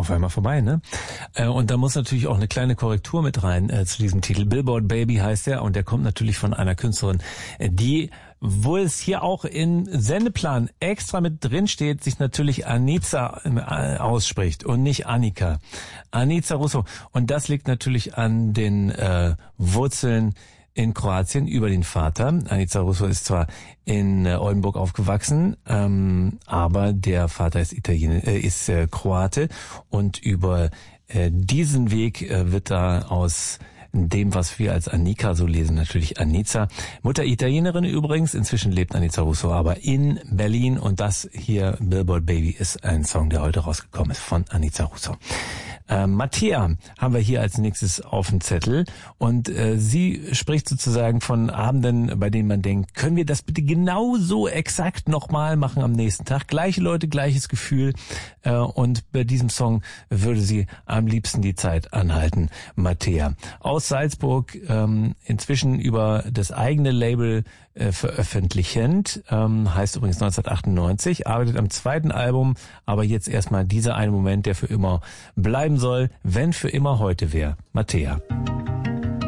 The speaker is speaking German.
auf einmal vorbei, ne? Und da muss natürlich auch eine kleine Korrektur mit rein zu diesem Titel. Billboard Baby heißt er und der kommt natürlich von einer Künstlerin, die, wo es hier auch im Sendeplan extra mit drin steht, sich natürlich Anica ausspricht und nicht Annika. Anica Russo. Und das liegt natürlich an den Wurzeln in Kroatien über den Vater. Anica Russo ist zwar in Oldenburg aufgewachsen, aber der Vater ist Kroate und über diesen Weg wird da aus dem, was wir als Annika so lesen, natürlich Anica. Mutter Italienerin übrigens, inzwischen lebt Anica Russo aber in Berlin und das hier, Billboard Baby, ist ein Song, der heute rausgekommen ist von Anica Russo. Mattea haben wir hier als nächstes auf dem Zettel und sie spricht sozusagen von Abenden, bei denen man denkt, können wir das bitte genauso exakt nochmal machen am nächsten Tag? Gleiche Leute, gleiches Gefühl und bei diesem Song würde sie am liebsten die Zeit anhalten. Mattea aus Salzburg, inzwischen über das eigene Label veröffentlichend, heißt übrigens 1998, arbeitet am zweiten Album, aber jetzt erstmal dieser eine Moment, der für immer bleiben soll, wenn für immer heute wäre. Mattea.